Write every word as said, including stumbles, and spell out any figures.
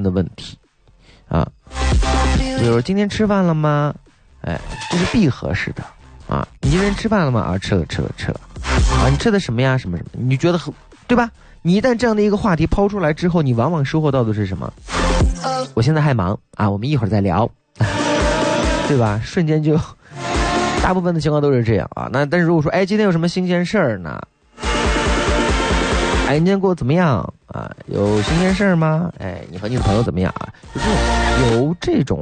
的问题啊。比如今天吃饭了吗？哎，这是闭合式的啊。你今天吃饭了吗？啊，吃了吃了吃了。啊，你吃的什么呀？什么什么？你觉得很对吧？你一旦这样的一个话题抛出来之后，你往往收获到的是什么？我现在还忙啊，我们一会儿再聊，对吧？瞬间就，大部分的情况都是这样啊。那但是如果说，哎，今天有什么新鲜事儿呢？哎，你今天过得怎么样啊？有新鲜事儿吗？哎，你和你的朋友怎么样啊？就是有这种